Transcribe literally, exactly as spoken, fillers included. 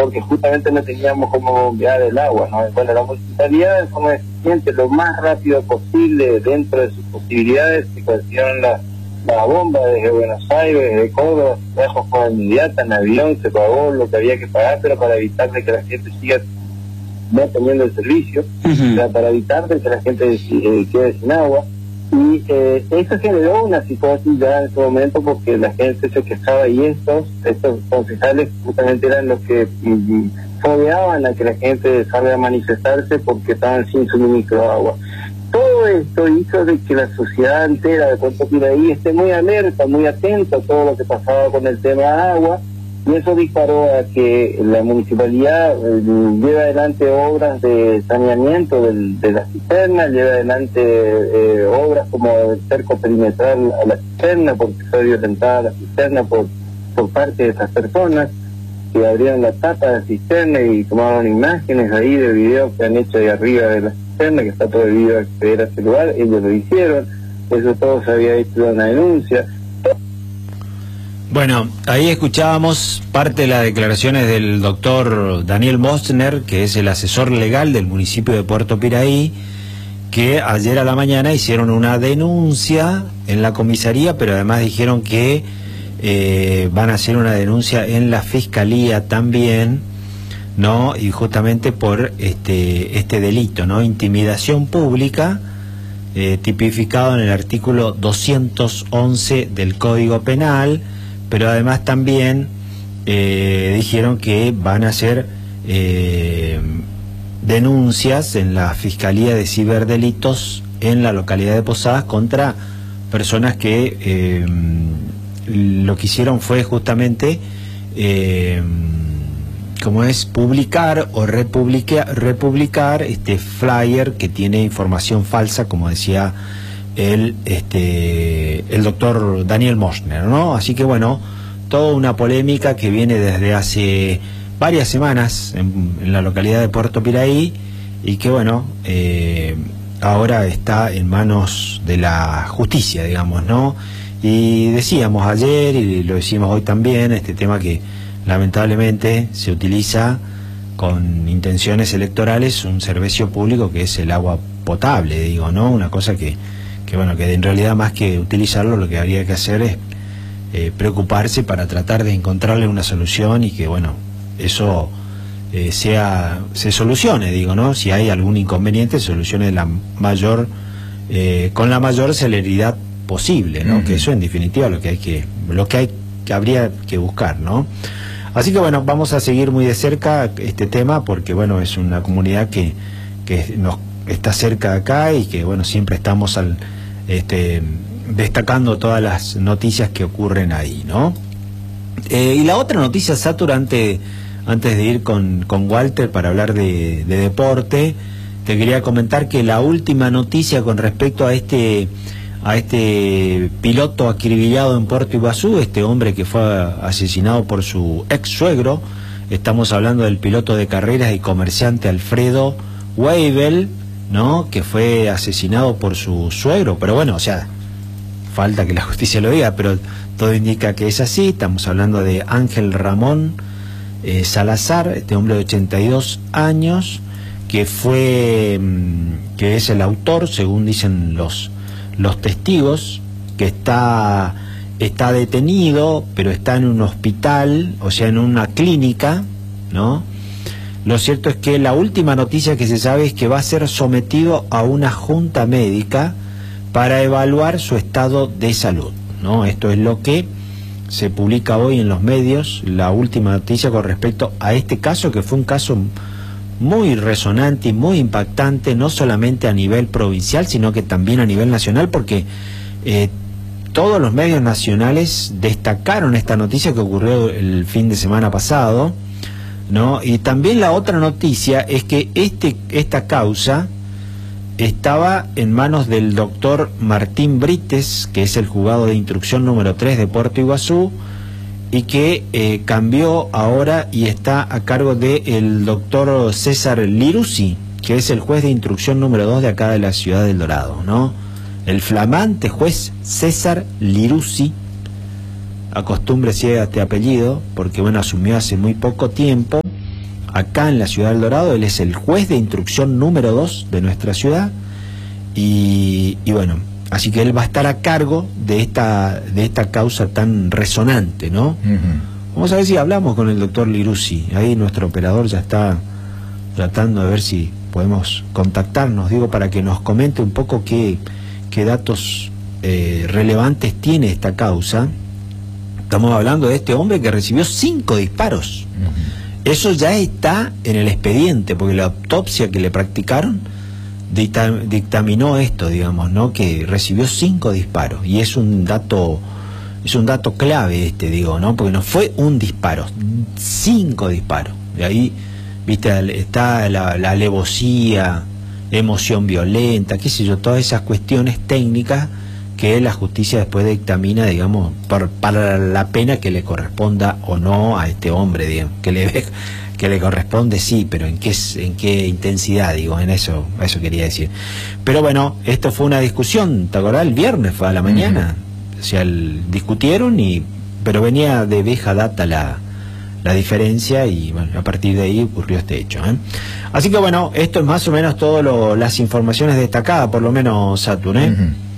porque justamente no teníamos cómo bombear el agua, ¿no? Bueno, la municipalidad, como eficiente, lo más rápido posible, dentro de sus posibilidades, se consiguieron la, la bomba desde Buenos Aires, de Córdoba, se trajo con inmediata en avión, se pagó lo que había que pagar, pero para evitar de que la gente siga no teniendo el servicio, uh-huh. o sea, para evitar de que la gente eh, quede sin agua. Y eh, eso generó una psicosis ya en ese momento, porque la gente se quejaba, y estos estos concejales justamente eran los que mm, fogueaban a que la gente salga a manifestarse porque estaban sin suministro de agua. Todo esto hizo de que la sociedad entera de Puerto Piraí esté muy alerta, muy atenta a todo lo que pasaba con el tema de agua, y eso disparó a que la municipalidad eh, lleve adelante obras de saneamiento del, de la cisterna, lleve adelante eh, obras como el cerco perimetral a la cisterna, porque fue violentada la cisterna por, por parte de esas personas que abrieron la tapa de la cisterna y tomaron imágenes ahí de videos que han hecho ahí arriba de la cisterna, que está prohibido acceder a ese lugar. Ellos lo hicieron, eso todo se había hecho una denuncia. Bueno, ahí escuchábamos parte de las declaraciones del doctor Daniel Mostner, que es el asesor legal del municipio de Puerto Piraí, que ayer a la mañana hicieron una denuncia en la comisaría, pero además dijeron que eh, van a hacer una denuncia en la fiscalía también, ¿no? Y justamente por este, este delito, ¿no? Intimidación pública, eh, tipificado en el artículo doscientos once del Código Penal. Pero además también eh, dijeron que van a hacer eh, denuncias en la Fiscalía de Ciberdelitos en la localidad de Posadas contra personas que eh, lo que hicieron fue justamente, eh, como es, publicar o republicar, republicar este flyer que tiene información falsa, como decía el este el doctor Daniel Mostner, ¿no? Así que bueno, toda una polémica que viene desde hace varias semanas en, en la localidad de Puerto Piraí, y que bueno, eh, ahora está en manos de la justicia, digamos, ¿no? Y decíamos ayer, y lo decimos hoy también, este tema que lamentablemente se utiliza con intenciones electorales, un servicio público que es el agua potable, digo, ¿no? Una cosa que que bueno, que en realidad más que utilizarlo, lo que habría que hacer es eh, preocuparse para tratar de encontrarle una solución, y que bueno, eso eh, sea se solucione, digo, ¿no? Si hay algún inconveniente, se solucione de la mayor eh, con la mayor celeridad posible, ¿no? Uh-huh. Que eso en definitiva lo que hay que lo que hay que habría que buscar, ¿no? Así que bueno, vamos a seguir muy de cerca este tema, porque bueno, es una comunidad que que nos está cerca de acá, y que bueno, siempre estamos al este destacando todas las noticias que ocurren ahí, ¿no? Eh, y la otra noticia, Satur, antes, antes de ir con, con Walter para hablar de, de deporte, te quería comentar que la última noticia con respecto a este a este piloto acribillado en Puerto Iguazú, este hombre que fue asesinado por su ex suegro, estamos hablando del piloto de carreras y comerciante Alfredo Weibel, ¿no? Que fue asesinado por su suegro. Pero bueno, o sea, falta que la justicia lo diga, pero todo indica que es así. Estamos hablando de Ángel Ramón eh, Salazar, este hombre de ochenta y dos años, que fue que es el autor, según dicen los los testigos, que está está detenido, pero está en un hospital, o sea, en una clínica, ¿no? Lo cierto es que la última noticia que se sabe es que va a ser sometido a una junta médica para evaluar su estado de salud, ¿no? Esto es lo que se publica hoy en los medios, la última noticia con respecto a este caso, que fue un caso muy resonante y muy impactante, no solamente a nivel provincial, sino que también a nivel nacional, porque eh, todos los medios nacionales destacaron esta noticia que ocurrió el fin de semana pasado, ¿no? Y también la otra noticia es que este esta causa estaba en manos del doctor Martín Brites, que es el juzgado de instrucción número tres de Puerto Iguazú, y que eh, cambió ahora y está a cargo del doctor César Lirusi, que es el juez de instrucción número dos de acá de la ciudad del Dorado, ¿no? El flamante juez César Lirusi, acostúmbrese a este apellido, porque bueno, asumió hace muy poco tiempo, acá en la ciudad del Dorado. Él es el juez de instrucción número dos de nuestra ciudad y, y bueno, así que él va a estar a cargo de esta de esta causa tan resonante, ¿no? Uh-huh. Vamos a ver si hablamos con el doctor Liruzzi. Ahí nuestro operador ya está tratando de ver si podemos contactarnos, digo, para que nos comente un poco qué, qué datos eh, relevantes tiene esta causa. Estamos hablando de este hombre que recibió cinco disparos. Uh-huh. Eso ya está en el expediente, porque la autopsia que le practicaron dicta, dictaminó esto, digamos, ¿no? Que recibió cinco disparos, y es un dato, es un dato clave este, digo, ¿no? Porque no fue un disparo, cinco disparos. De ahí, viste, está la, la alevosía, emoción violenta, qué sé yo, todas esas cuestiones técnicas que la justicia después dictamina, digamos, por, para la pena que le corresponda o no a este hombre, digamos, que le que le corresponde, sí, pero en qué en qué intensidad, digo, en eso, eso quería decir. Pero bueno, esto fue una discusión, ¿te acordás? El viernes fue a la mañana, uh-huh. O sea, el, discutieron y, pero venía de vieja data la la diferencia y bueno, a partir de ahí ocurrió este hecho, ¿eh? Así que bueno, esto es más o menos todo lo, las informaciones destacadas, por lo menos, Saturn, ¿eh? Uh-huh.